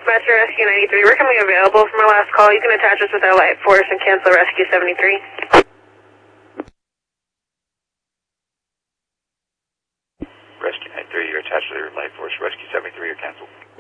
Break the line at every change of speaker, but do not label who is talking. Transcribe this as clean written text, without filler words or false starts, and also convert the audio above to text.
Dispatcher Rescue 93. We're coming available from our last call. You can attach us with our light force and cancel Rescue 73.
Rescue 93, you're attached to your light force. Rescue 73, you're canceled.